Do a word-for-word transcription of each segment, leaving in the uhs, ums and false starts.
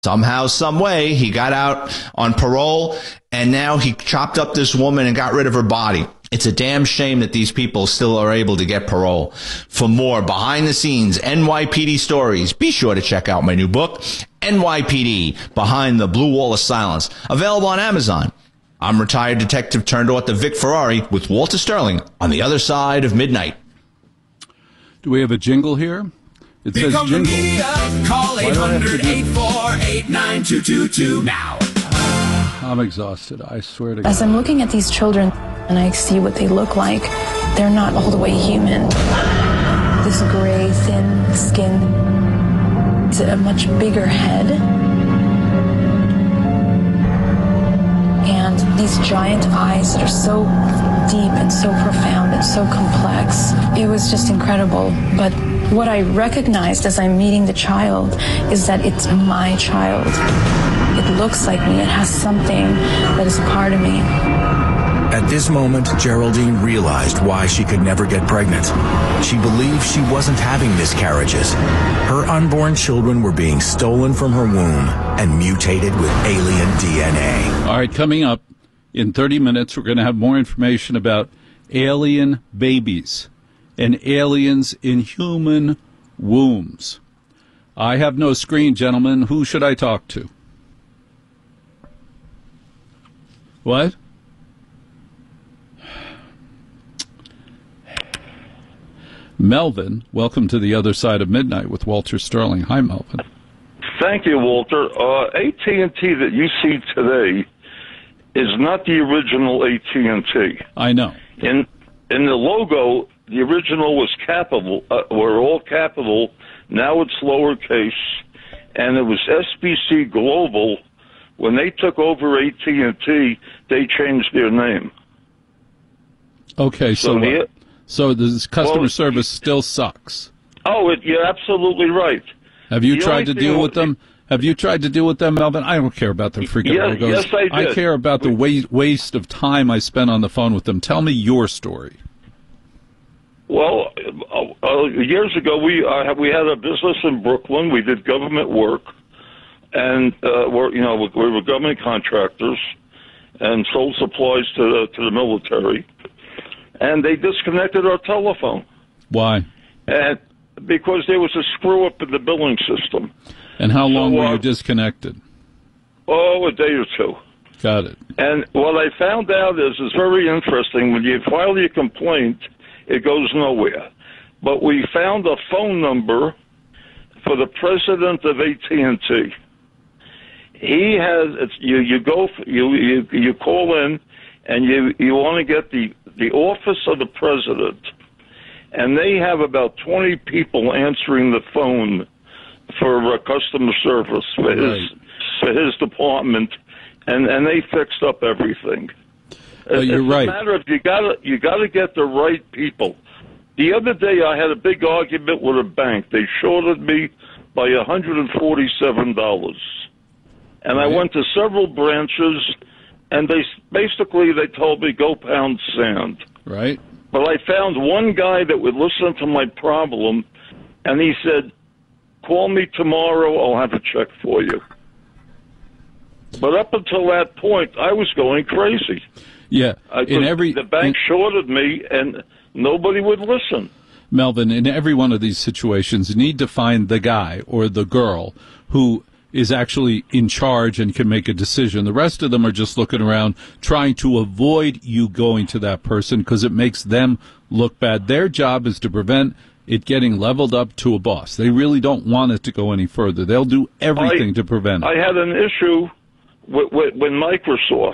Somehow, some way, he got out on parole, and now he chopped up this woman and got rid of her body. It's a damn shame that these people still are able to get parole. For more behind-the-scenes N Y P D stories, be sure to check out my new book, N Y P D, Behind the Blue Wall of Silence, available on Amazon. I'm retired detective turned author Vic Ferrari with Walter Sterling on the other side of midnight. Do we have a jingle here? It says Become jingle. the media. Call eight hundred, eight four eight, nine two two two now. I'm exhausted, I swear to God. As I'm looking at these children and I see what they look like, they're not all the way human. This gray, thin skin, it's a much bigger head. And these giant eyes that are so deep and so profound and so complex. It was just incredible. But what I recognized as I'm meeting the child is that it's my child. It looks like me. It has something that is a part of me. At this moment, Geraldine realized why she could never get pregnant. She believed she wasn't having miscarriages. Her unborn children were being stolen from her womb and mutated with alien D N A. All right, coming up in thirty minutes, we're going to have more information about alien babies and aliens in human wombs. I have no screen, gentlemen. Who should I talk to? What? Melvin, welcome to the other side of midnight with Walter Sterling. Hi, Melvin. Thank you, Walter. Uh, A T and T that you see today is not the original A T and T. I know. In in the logo, the original was capital, uh, were all capital. Now it's lowercase, and it was S B C Global. When they took over A T and T, they changed their name. Okay, so So what? the- So this customer Well, service still sucks. Oh, it, you're absolutely right. Have you The tried only to thing deal I- with them? Have you tried to deal with them, Melvin? I don't care about their freaking Yes, logos. yes, I did. care about the wa- waste of time I spent on the phone with them. Tell me your story. Well, uh, uh, years ago, we uh, we had a business in Brooklyn. We did government work, and uh, we're you know we were government contractors, and sold supplies to the, to the military. And they disconnected our telephone, Why? and because there was a screw up in the billing system. And how long So, were uh, you disconnected? Oh, a day or two. Got it. And what I found out is it's very interesting. When you file your complaint, it goes nowhere. But we found a phone number for the president of A T and T. He has it's, you. You go you you you call in, and you you want to get the the office of the president, and they have about twenty people answering the phone for uh, customer service for his Right. for his department, and and they fixed up everything. Well, you're it's right. a matter of you got to you got to get the right people. The other day, I had a big argument with a bank. They shorted me by one hundred and forty-seven dollars, and I Right. went to several branches, and they basically they told me go pound sand. Right? But I found one guy that would listen to my problem, and he said, "Call me tomorrow. I'll have a check for you." But up until that point, I was going crazy. Yeah. I In could- every the bank in- shorted me, and nobody would listen. Melvin, in every one of these situations, you need to find the guy or the girl who is actually in charge and can make a decision. The rest of them are just looking around trying to avoid you going to that person because it makes them look bad. Their job is to prevent it getting leveled up to a boss. They really don't want it to go any further. They'll do everything I- to prevent it. I had an issue with, with, with Microsoft.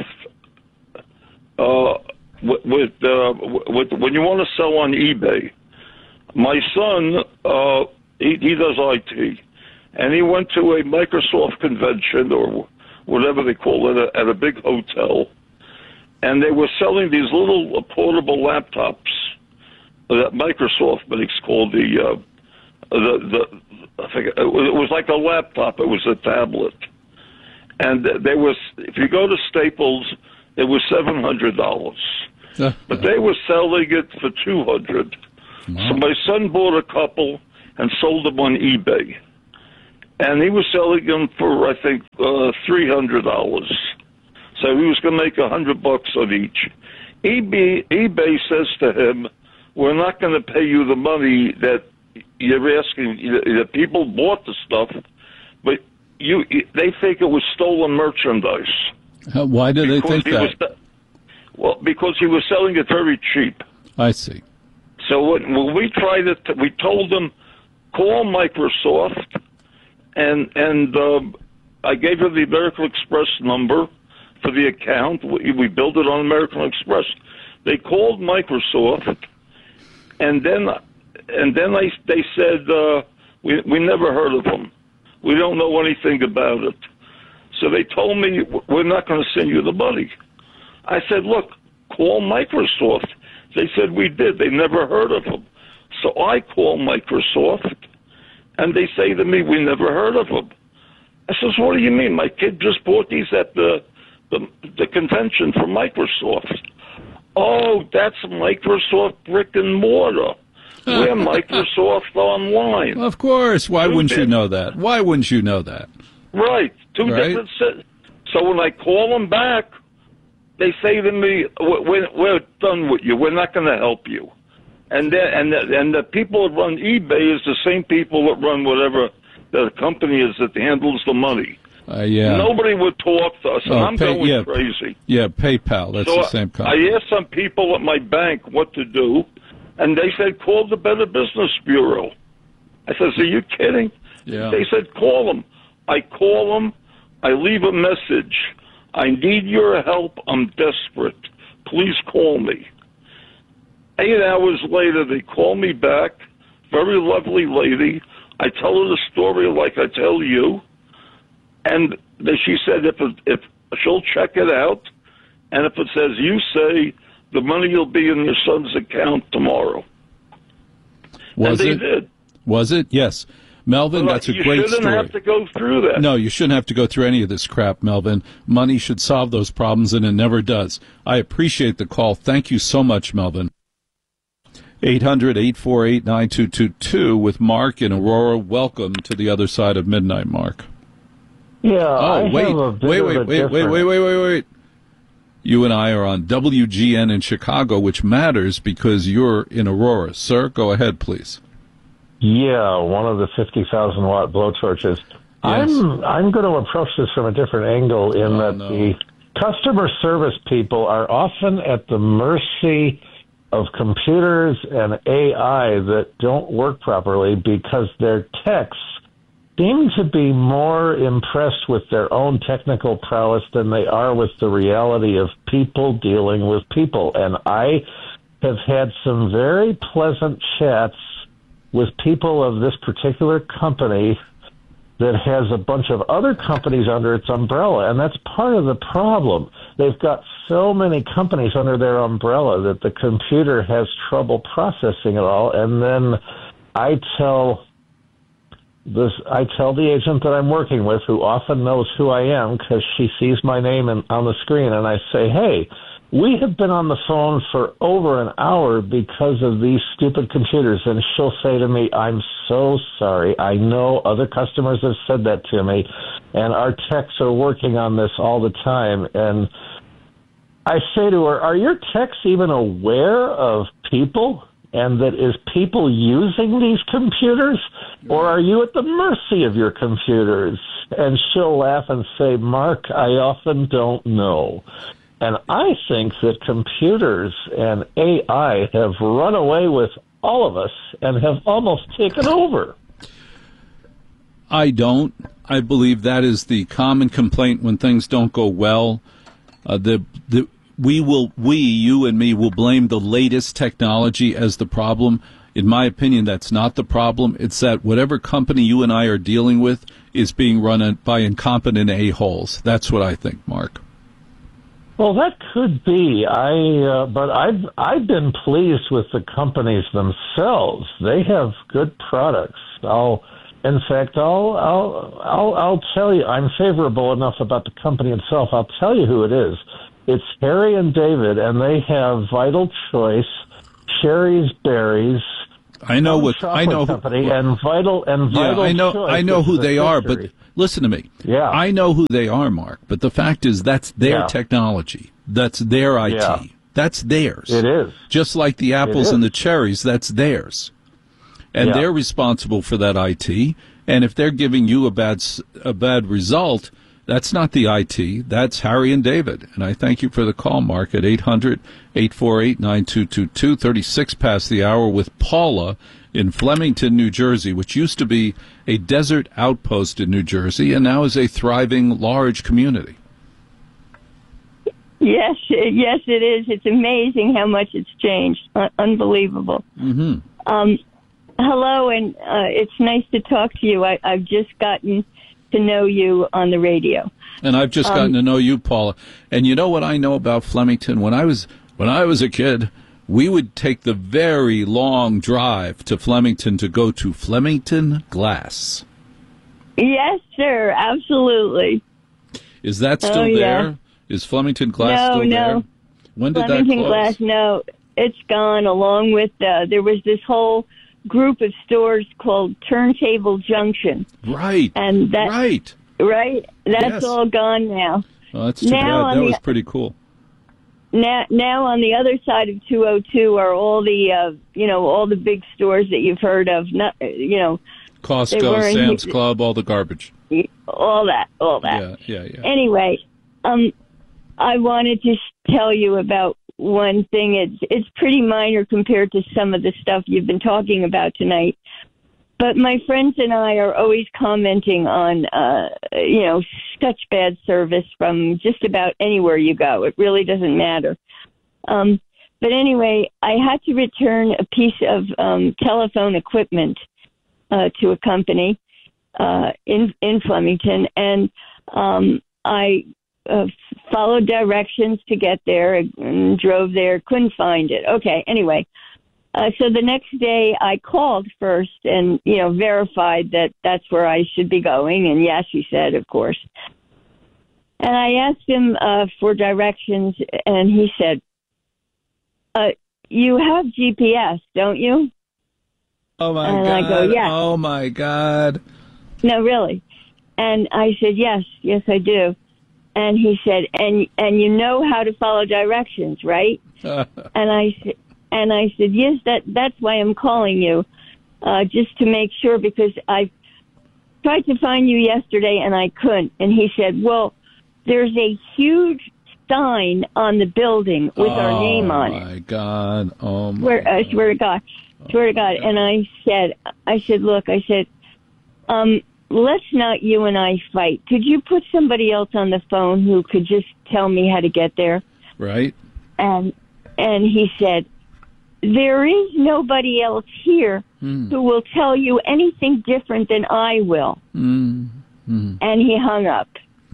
Uh, with, with, uh, with when you want to sell on eBay, my son uh, he, he does I T, and he went to a Microsoft convention or whatever they call it at a big hotel, and they were selling these little portable laptops that Microsoft makes called the uh, the the I think it was like a laptop. It was a tablet, and there was if you go to Staples, it was seven hundred dollars, but they were selling it for two hundred. Wow. So my son bought a couple and sold them on eBay. and he was selling them for, I think, uh, three hundred dollars. So he was going to make a hundred bucks on each. eBay, eBay says to him, "We're not going to pay you the money that you're asking. The people bought the stuff, but you they think it was stolen merchandise." Uh, why do they Because think he that? was- Well, because he was selling it very cheap. I see. So when, when we tried it, we told them, call Microsoft, and and um, I gave her the American Express number for the account. We, we built it on American Express. They called Microsoft, and then and then they they said uh, we we never heard of them. We don't know anything about it. So they told me we're not going to send you the money. I said, look, call Microsoft. They said we did. They never heard of them. So I call Microsoft, and they say to me, we never heard of them. I says, what do you mean? My kid just bought these at the the, the convention for Microsoft. Oh, that's Microsoft brick and mortar. We're Microsoft Online. Of course. Why Two wouldn't you bit. know that? Why wouldn't you know that? Right. Two Right. different sets. So when I call them back, they say to me, we're, we're done with you. We're not going to help you. And then, and the, and the people that run eBay is the same people that run whatever the company is that handles the money. Uh, yeah. Nobody would talk to us, and Oh, I'm pay- going yeah. crazy. Yeah, PayPal. That's So the same company. I asked some people at my bank what to do, and they said, call the Better Business Bureau. I said, are you kidding? Yeah. They said, call them. I call them. I leave a message. I need your help. I'm desperate. Please call me. Eight hours later, they call me back. Very lovely lady. I tell her the story like I tell you. And they, she said if, it, if she'll check it out, and if it says you say, the money will be in your son's account tomorrow. Was and they it? did. Was it? Yes. Melvin, But that's a you great shouldn't story. have to go through that. No, you shouldn't have to go through any of this crap, Melvin. Money should solve those problems, and it never does. I appreciate the call. Thank you so much, Melvin. eight hundred, eight four eight, nine two two two with Mark in Aurora. Welcome to the other side of midnight, Mark. Yeah. Oh, I wait, have a bit wait, of wait, a wait, wait, different- wait, wait, wait, wait. You and I are on W G N in Chicago, which matters because you're in Aurora. Sir, go ahead, please. Yeah, one of the fifty thousand watt blowtorches. I'm I'm going to approach this from a different angle in Oh, that no. the customer service people are often at the mercy of computers and A I that don't work properly because their techs seem to be more impressed with their own technical prowess than they are with the reality of people dealing with people. And I have had some very pleasant chats with people of this particular company that has a bunch of other companies under its umbrella, and that's part of the problem. They've got so many companies under their umbrella that the computer has trouble processing it all, and then I tell this, I tell the agent that I'm working with, who often knows who I am because she sees my name in, on the screen, and I say, hey, we have been on the phone for over an hour because of these stupid computers. And she'll say to me, I'm so sorry. I know other customers have said that to me, and our techs are working on this all the time. And I say to her, are your techs even aware of people and that is people using these computers? Or are you at the mercy of your computers? And she'll laugh and say, Mark, I often don't know. And I think that computers and A I have run away with all of us and have almost taken over. I don't. I believe that is the common complaint when things don't go well. Uh, the the we will we you and me will blame the latest technology as the problem. In my opinion, that's not the problem. It's that whatever company you and I are dealing with is being run by incompetent a-holes. That's what I think, Mark. Well, that could be. I, uh, but I've I've been pleased with the companies themselves. They have good products. I'll, in fact, I'll I'll I'll I'll tell you. I'm favorable enough about the company itself. I'll tell you who it is. It's Harry and David, and they have Vital Choice, Sherry's Berries, I know what Chocolate I know. Company Who, and Vital and Vital yeah, I know. Choice, I know which who is a they are, but fishery. listen to me. Yeah. I know who they are, Mark. But the fact is, that's their Yeah. technology. That's their I T. Yeah. That's theirs. It is. Just like the apples is. and the cherries, that's theirs. And Yeah. they're responsible for that I T. And if they're giving you a bad s- a bad result, that's not the I T. That's Harry and David. And I thank you for the call, Mark, at eight hundred, eight four eight, nine two two two, thirty-six past the hour with Paula in Flemington, New Jersey, which used to be a desert outpost in New Jersey and now is a thriving, large community. Yes, yes, it is. It's amazing how much it's changed. Uh, unbelievable. Mm-hmm. Um, hello, and uh, it's nice to talk to you. I, I've just gotten to know you on the radio. And I've just gotten Um, to know you, Paula. And you know what I know about Flemington? When I was when I was a kid, we would take the very long drive to Flemington to go to Flemington Glass. Yes, sir, absolutely. Is that still Oh, yeah. there? Is Flemington Glass No, still no. there? When did Flemington that close? Glass, no, it's gone. Along with uh, there was this whole group of stores called Turntable Junction, Right. and that right. right, that's Yes. all gone now. Oh, that's too Now bad. on That the- was pretty cool. Now, now on the other side of two oh two are all the, uh, you know, all the big stores that you've heard of. Not, you know, They Costco, were in- Sam's Club, all the garbage. all that, all that. Yeah, yeah, yeah. Anyway, um, I wanted to tell you about one thing. It's it's pretty minor compared to some of the stuff you've been talking about tonight. But my friends and I are always commenting on, uh, you know, such bad service from just about anywhere you go. It really doesn't matter. Um, but anyway, I had to return a piece of um, telephone equipment uh, to a company uh, in in Flemington, and um, I uh, followed directions to get there and drove there. Couldn't find it. Okay, anyway. Uh, so the next day I called first and, you know, verified that that's where I should be going. And yes, he said, of course. And I asked him uh, for directions, and he said, uh, you have G P S, don't you? Oh, my And God. I go, yeah. Oh, my God. No, really. And I said, yes, yes, I do. And he said, and and you know how to follow directions, right? and I said, and I said, yes, that that's why I'm calling you, uh, just to make sure, because I tried to find you yesterday and I couldn't. And he said, well, there's a huge sign on the building with our name on it. Oh, my God. Oh, my Swear, I swear to God, swear to God. And I said, I said, look, I said, um, let's not you and I fight. Could you put somebody else on the phone who could just tell me how to get there? Right? And and he said, there is nobody else here Mm. who will tell you anything different than I will. Mm. Mm. And he hung up.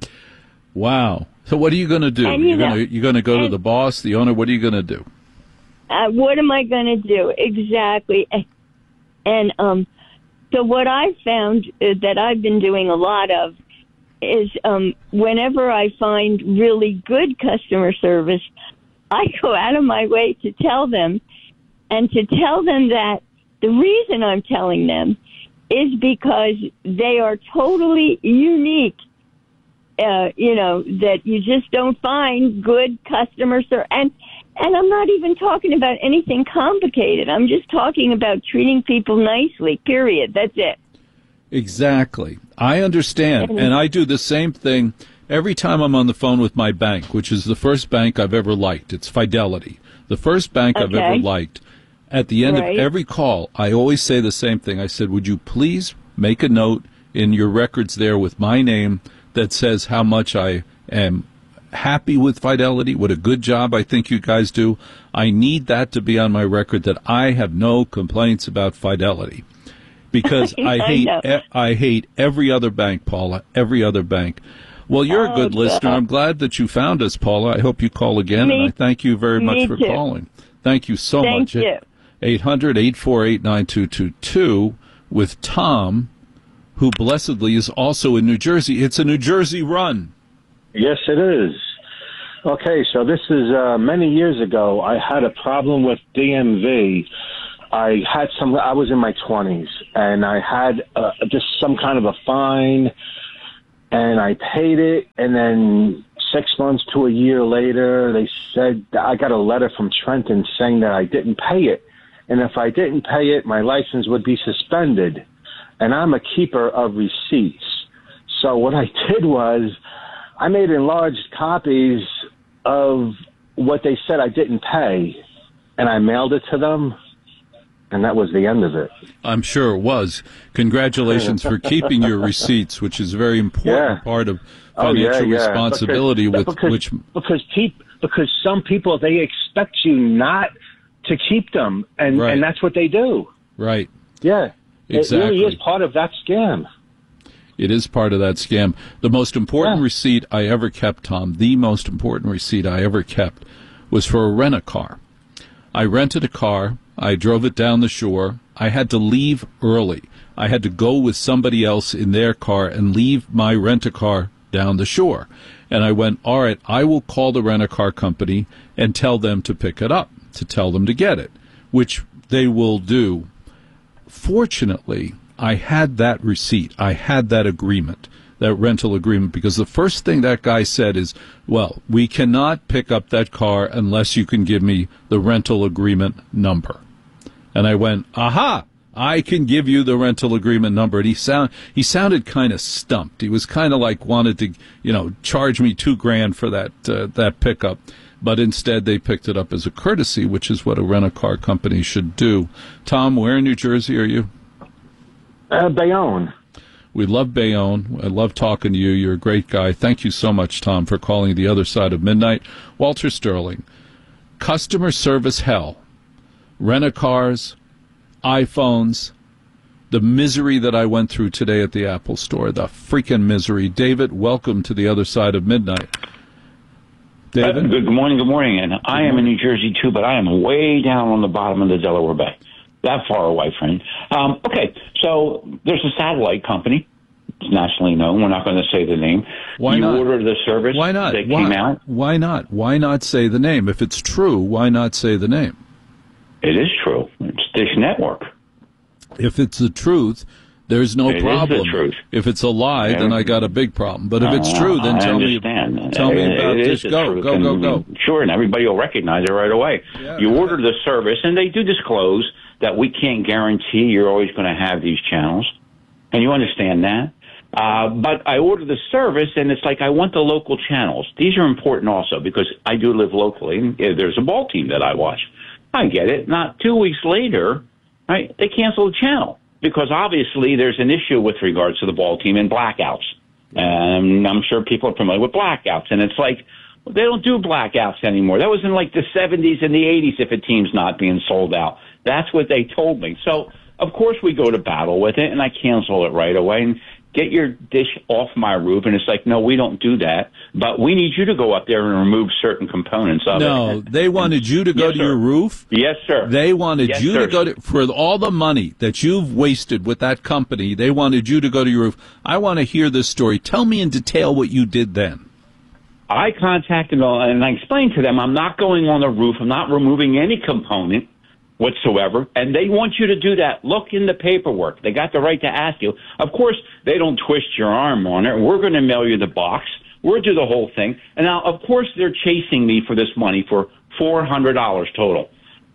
Wow. So what are you going to do? And, you You're know, going to you're going to go to and- the boss, the owner. What are you going to do? Uh, what am I going to do? Exactly. And um, so what I found uh, that I've been doing a lot of is um, whenever I find really good customer service, I go out of my way to tell them, and to tell them that the reason I'm telling them is because they are totally unique. Uh, you know, that you just don't find good customer service. And, and I'm not even talking about anything complicated. I'm just talking about treating people nicely, period. That's it. Exactly. I understand. And I do the same thing every time I'm on the phone with my bank, which is the first bank I've ever liked. It's Fidelity. The first bank I've Okay. ever liked. At the end Right. of every call, I always say the same thing. I said, would you please make a note in your records there with my name that says how much I am happy with Fidelity, what a good job I think you guys do. I need that to be on my record that I have no complaints about Fidelity. Because I I hate know. e- I hate every other bank, Paula, every other bank. Well, you're a Oh, good listener. God. I'm glad that you found us, Paula. I hope you call again, Me- and I thank you very much me for too. calling. Thank you so Thank much. you. eight hundred, eight four eight, nine two two two with Tom, who blessedly is also in New Jersey. It's a New Jersey run. Yes, it is. Okay, so this is uh, many years ago. I had a problem with D M V. I had some, I was in my twenties, and I had uh, just some kind of a fine, and I paid it, and then six months to a year later, they said, I got a letter from Trenton saying that I didn't pay it, and if I didn't pay it, my license would be suspended, and I'm a keeper of receipts. So what I did was I made enlarged copies of what they said I didn't pay, and I mailed it to them, and that was the end of it. I'm sure it was. Congratulations for keeping your receipts, which is a very important Yeah. part of Oh, yeah, financial yeah. responsibility. Because, with because, which because, peop, because some people, they expect you not to keep them, and, Right. and that's what they do. right, Yeah. It Exactly. really is part of that scam. it is part of that scam. The most important Yeah. receipt I ever kept, Tom, the most important receipt I ever kept, was for a rent-a-car. I rented a car. I drove it down the shore. I had to leave early. I had to go with somebody else in their car and leave my rent-a-car down the shore. And I went, all right, I will call the rent-a-car company and tell them to pick it up, to tell them to get it, which they will do. Fortunately, I had that receipt. I had that agreement, that rental agreement, because the first thing that guy said is, well, we cannot pick up that car unless you can give me the rental agreement number. And I went, aha, I can give you the rental agreement number. And he sound he sounded kind of stumped. He was kind of like wanted to, you know, charge me two grand for that uh, that pickup. But instead, they picked it up as a courtesy, which is what a rent-a-car company should do. Tom, where in New Jersey are you? Uh, Bayonne. We love Bayonne. I love talking to you. You're a great guy. Thank you so much, Tom, for calling the other side of midnight. Walter Sterling, customer service hell, rent-a-cars, iPhones, the misery that I went through today at the Apple store, the freaking misery. David, welcome to the other side of midnight. David? Uh, good morning, good morning. And I am in New Jersey, too, but I am way down on the bottom of the Delaware Bay. That far away, friend. Um, okay, so there's a satellite company. It's nationally known. We're not going to say the name. Why you not? order the service. Why not? They Why, came out. why not? Why not say the name? If it's true, why not say the name? It is true. It's Dish Network. If it's the truth, there's no It is the problem. truth. If it's a lie, Yeah. then I got a big problem. But if it's Uh, true, then I tell me. understand. Tell me It- about it this. is the Go, truth, go, go, and go. Sure, and everybody will recognize it right away. Yeah, you yeah. order the service, and they do disclose that we can't guarantee you're always going to have these channels, and you understand that. Uh, but I order the service, and it's like I want the local channels. These are important also because I do live locally. And there's a ball team that I watch. I get it. Not two weeks later, right? They cancel the channel because obviously there's an issue with regards to the ball team and blackouts. And I'm sure people are familiar with blackouts, and it's like well, they don't do blackouts anymore. That was in like the seventies and the eighties if a team's not being sold out. That's what they told me. So of course we go to battle with it, and I cancel it right away. And get your dish off my roof. And it's like, no, we don't do that. But we need you to go up there and remove certain components of no, it. No, they wanted you to go Yes, to sir. your roof? Yes, sir. They wanted Yes, you sir. to go to, for all the money that you've wasted with that company, they wanted you to go to your roof. I want to hear this story. Tell me in detail what you did then. I contacted them and I explained to them I'm not going on the roof. I'm not removing any component whatsoever. And they want you to do that. Look in the paperwork. They got the right to ask you. Of course, they don't twist your arm on it. We're going to mail you the box. We'll do the whole thing. And now, of course, they're chasing me for this money for four hundred dollars total.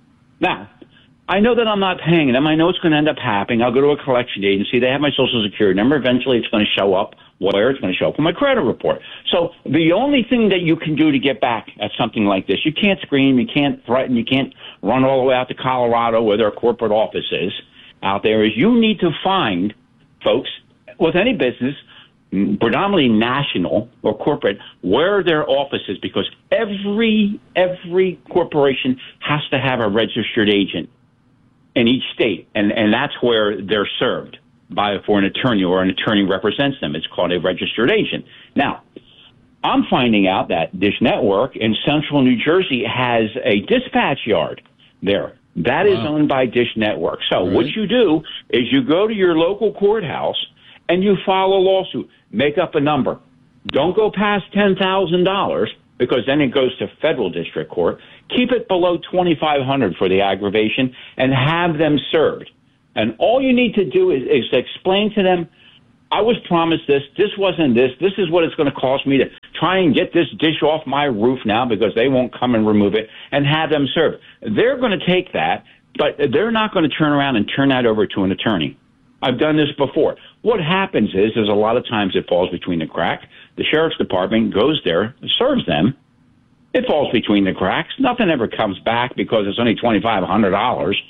Now, I know that I'm not paying them. I know it's going to end up happening. I'll go to a collection agency. They have my social security number. Eventually, it's going to show up where it's going to show up on my credit report. So the only thing that you can do to get back at something like this, you can't scream, you can't threaten, you can't run all the way out to Colorado where their corporate office is out there, is you need to find, folks, with any business, predominantly national or corporate, where their office is, because every every corporation has to have a registered agent in each state, and, and that's where they're served by for an attorney, or an attorney represents them. It's called a registered agent. Now, I'm finding out that Dish Network in central New Jersey has a dispatch yard there. That wow. is owned by Dish Network. So right. what you do is you go to your local courthouse and you file a lawsuit. Make up a number. Don't go past ten thousand dollars, because then it goes to federal district court. Keep it below twenty-five hundred dollars for the aggravation and have them served. And all you need to do is, is explain to them, I was promised this, this wasn't this, this is what it's going to cost me to try and get this dish off my roof now because they won't come and remove it, and have them served. They're going to take that, but they're not going to turn around and turn that over to an attorney. I've done this before. What happens is, is a lot of times it falls between the cracks. The sheriff's department goes there, serves them. It falls between the cracks. Nothing ever comes back because it's only twenty-five hundred dollars.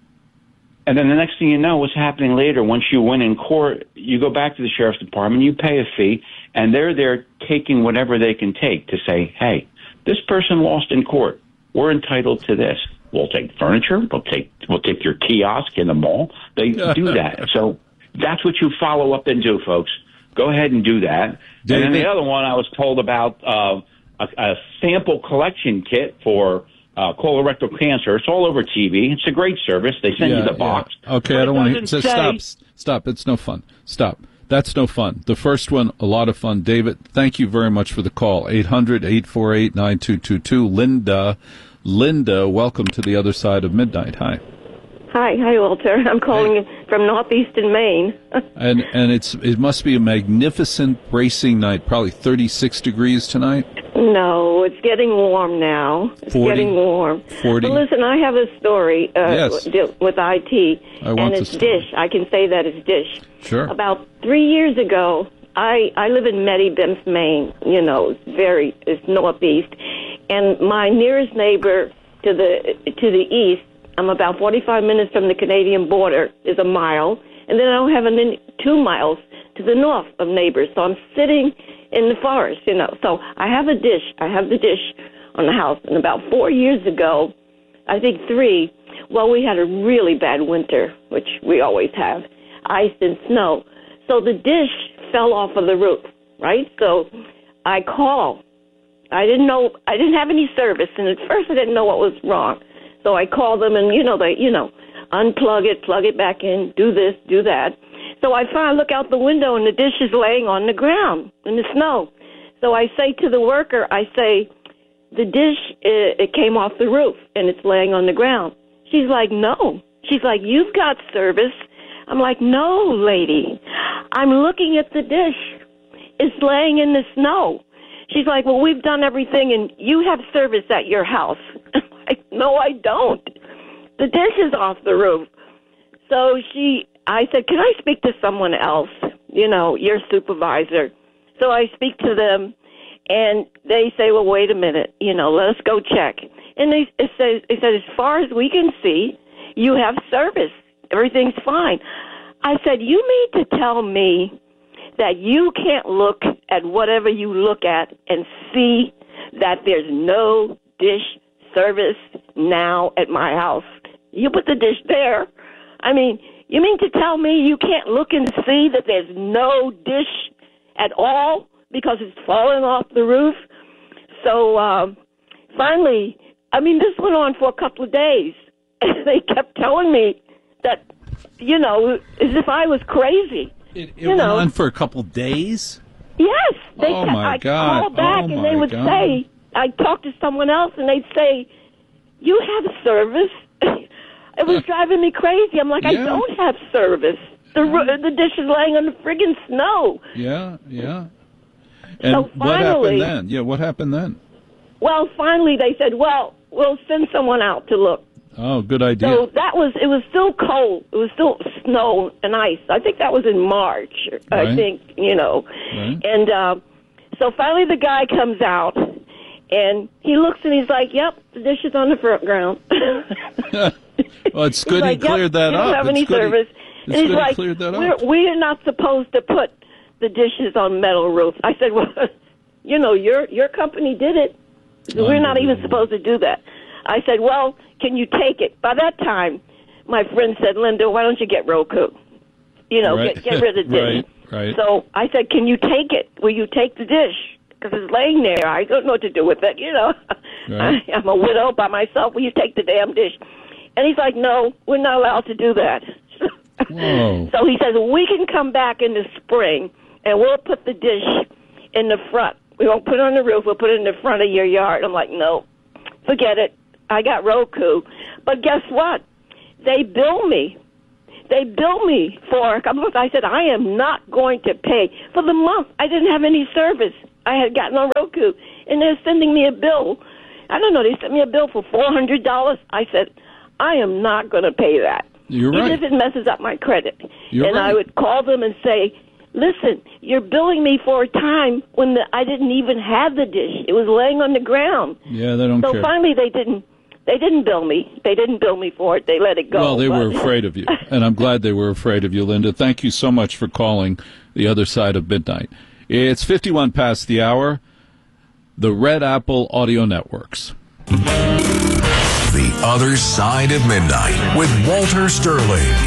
And then the next thing you know, what's happening later, once you win in court, you go back to the sheriff's department, you pay a fee, and they're there taking whatever they can take to say, hey, this person lost in court. We're entitled to this. We'll take furniture. We'll take we'll take your kiosk in the mall. They do that. So that's what you follow up and do, folks. Go ahead and do that. David? And then the other one, I was told about uh, a, a sample collection kit for Uh, colorectal cancer. It's all over T V. It's a great service. They send yeah, you the box. Yeah. Okay, I don't want to. So stop. Stop. It's no fun. Stop. That's no fun. The first one, a lot of fun. David, thank you very much for the call. eight hundred, eight four eight, nine two two two. Linda, Linda, welcome to the other side of midnight. Hi. Hi, hi, Walter. I'm calling hey. from northeastern Maine. and and it's it must be a magnificent, bracing night. Probably thirty-six degrees tonight. No, it's getting warm now. It's forty, getting warm. forty. But listen, I have a story uh, yes. with I T, I and want it's to Dish. I can say that it's Dish. Sure. About three years ago, I, I live in Meadowbanks, Maine. You know, it's very it's northeast, and my nearest neighbor to the to the east, I'm about forty-five minutes from the Canadian border, is a mile, and then I don't have an, two miles to the north of neighbors. So I'm sitting in the forest, you know. So I have a dish. I have the dish on the house. And about four years ago, I think three, well, we had a really bad winter, which we always have, ice and snow. So the dish fell off of the roof, right? So I called. I didn't know, I didn't have any service. And at first I didn't know what was wrong. So I called them and, you know, they, you know, unplug it, plug it back in, do this, do that. So I finally look out the window, and the dish is laying on the ground in the snow. So I say to the worker, I say, the dish, it, it came off the roof, and it's laying on the ground. She's like, no. She's like, you've got service. I'm like, no, lady. I'm looking at the dish. It's laying in the snow. She's like, well, we've done everything, and you have service at your house. I'm like, no, I don't. The dish is off the roof. So she... I said, can I speak to someone else, you know, your supervisor? So I speak to them, and they say, well, wait a minute, you know, let us go check. And they, it says, they said, as far as we can see, you have service. Everything's fine. I said, you mean to tell me that you can't look at whatever you look at and see that there's no dish service now at my house? You put the dish there. I mean... You mean to tell me you can't look and see that there's no dish at all because it's fallen off the roof? So um, finally, I mean, this went on for a couple of days. They kept telling me that, you know, as if I was crazy. It, it you went know. on for a couple of days? Yes. They oh, kept, my I God. called back, oh and they would God. say, I'd talk to someone else, and they'd say, you have service. It was driving me crazy. I'm like, yeah. I don't have service. The the dish is laying on the friggin' snow. Yeah, yeah. And so what finally, happened then? Yeah, what happened then? Well, finally they said, well, we'll send someone out to look. Oh, good idea. So that was, it was still cold. It was still snow and ice. I think that was in March, right. I think, you know. Right. And uh, so finally the guy comes out, and he looks and he's like, yep, the dish is on the front ground. Well, it's good like, he cleared yep, that up. Don't have it's any good service. He, and he's good like, he cleared that we're, up. we're not supposed to put the dishes on metal roofs. I said, well, you know, your your company did it. We're not even supposed to do that. I said, well, can you take it? By that time, my friend said, Linda, why don't you get Roku? You know, right. get, get rid of this. right, right. So I said, can you take it? Will you take the dish? Because it's laying there. I don't know what to do with it, you know. Right. I, I'm a widow by myself. Will you take the damn dish? And he's like, no, we're not allowed to do that. Whoa. So he says, we can come back in the spring, and we'll put the dish in the front we won't put it on the roof. We'll put it in the front of your yard. I'm like, no, forget it. I got Roku. But guess what? They bill me. They bill me for a couple of months. I said, I am not going to pay. For the month, I didn't have any service. I had gotten on Roku, and they're sending me a bill. I don't know. They sent me a bill for four hundred dollars. I said, I am not going to pay that. You're Even right. if it messes up my credit. You're and right. I would call them and say, listen, you're billing me for a time when the, I didn't even have the dish. It was laying on the ground. Yeah, they don't so care. finally, they didn't. They didn't bill me. They didn't bill me for it. They let it go. Well, they but- were afraid of you, and I'm glad they were afraid of you, Linda. Thank you so much for calling the other side of midnight. It's fifty-one past the hour. The Red Apple Audio Networks. The Other Side of Midnight with Walter Sterling.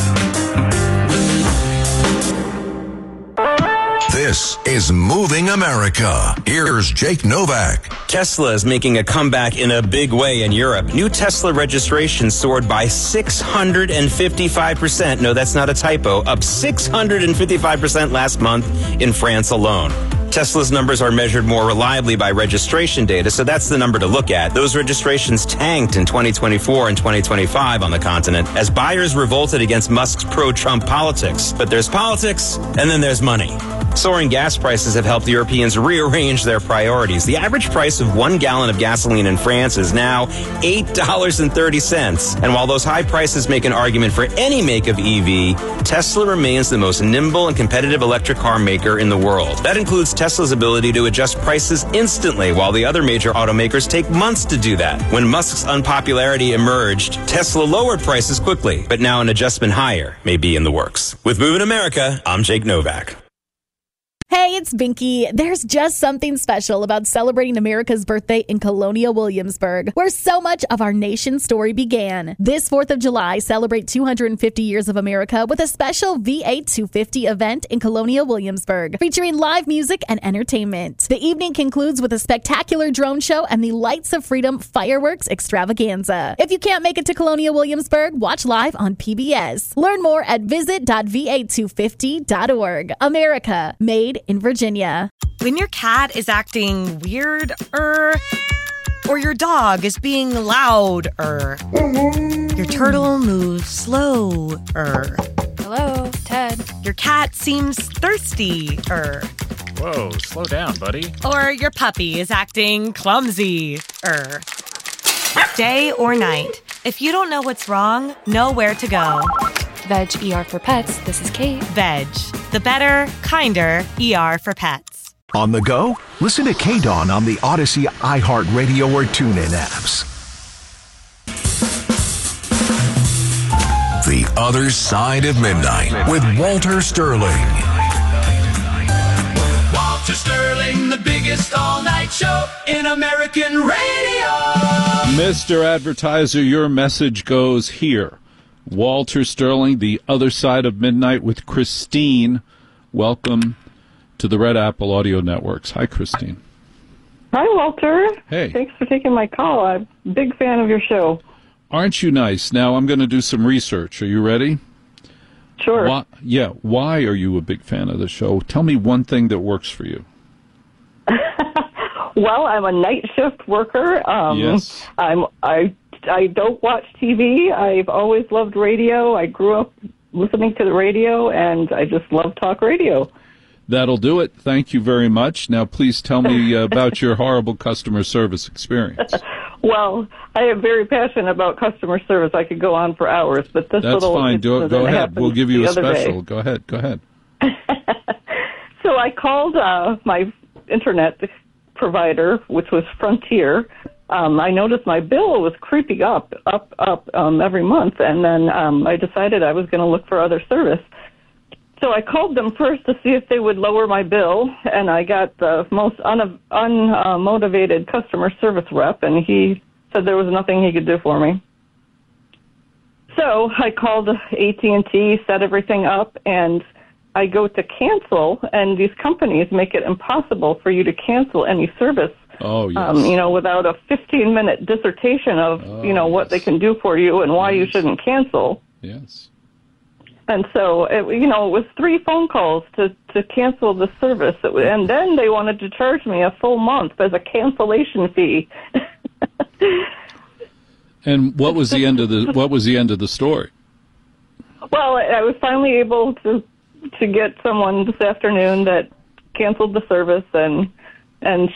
This is Moving America. Here's Jake Novak. Tesla is making a comeback in a big way in Europe. New Tesla registrations soared by six hundred fifty-five percent. No, that's not a typo. Up six hundred fifty-five percent last month in France alone. Tesla's numbers are measured more reliably by registration data, so that's the number to look at. Those registrations tanked in twenty twenty-four and twenty twenty-five on the continent as buyers revolted against Musk's pro-Trump politics. But there's politics, and then there's money. Soaring gas prices have helped Europeans rearrange their priorities. The average price of one gallon of gasoline in France is now eight dollars and thirty cents. And while those high prices make an argument for any make of E V, Tesla remains the most nimble and competitive electric car maker in the world. That includes Tesla's ability to adjust prices instantly, while the other major automakers take months to do that. When Musk's unpopularity emerged, Tesla lowered prices quickly, but now an adjustment higher may be in the works. With Moving America, I'm Jake Novak. Hey, it's Binky. There's just something special about celebrating America's birthday in Colonial Williamsburg, where so much of our nation's story began. This fourth of July, celebrate two hundred fifty years of America with a special V A two fifty event in Colonial Williamsburg, featuring live music and entertainment. The evening concludes with a spectacular drone show and the Lights of Freedom fireworks extravaganza. If you can't make it to Colonial Williamsburg, watch live on P B S. Learn more at visit dot v a two fifty dot org. America, made in Virginia. When your cat is acting weird-er, or your dog is being loud-er, your turtle moves slow-er. Hello, Ted. Your cat seems thirsty-er. Whoa, slow down, buddy. Or your puppy is acting clumsy-er. Day or night, if you don't know what's wrong, know where to go. Veg E R for Pets. This is Kate. Veg, the better, kinder E R for pets. On the go? Listen to K-Dawn on the Odyssey, iHeartRadio, or TuneIn apps. The Other Side of Midnight with Walter Sterling. Walter Sterling, the biggest all-night show in American radio. Mister Advertiser, your message goes here. Walter Sterling, The Other Side of Midnight with Christine. Welcome to the Red Apple Audio Networks. Hi, Christine. Hi, Walter. Hey. Thanks for taking my call. I'm a big fan of your show. Aren't you nice? Now I'm going to do some research. Are you ready? Sure. Why, yeah. Why are you a big fan of the show? Tell me one thing that works for you. Well, I'm a night shift worker. Um, yes. I'm I I don't watch T V. I've always loved radio. I grew up listening to the radio, and I just love talk radio. That'll do it. Thank you very much. Now, please tell me uh, about your horrible customer service experience. Well, I am very passionate about customer service. I could go on for hours, but this That's little fine. Do, incident go ahead. happened We'll give you the a other day. special. Go ahead. Go ahead. So I called uh, my internet provider, which was Frontier. Um, I noticed my bill was creeping up, up, up um, every month, and then um, I decided I was going to look for other service. So I called them first to see if they would lower my bill, and I got the most un- unmotivated customer service rep, and he said there was nothing he could do for me. So I called A T and T, set everything up, and I go to cancel, and these companies make it impossible for you to cancel any service. Oh, yes. Um, you know, without a fifteen-minute dissertation of, oh, you know, what yes. they can do for you and why yes. you shouldn't cancel. Yes. And so, it, you know, it was three phone calls to, to cancel the service. It was, and then they wanted to charge me a full month as a cancellation fee. And what was the end of the what was the end of the story? Well, I was finally able to to get someone this afternoon that canceled the service, and and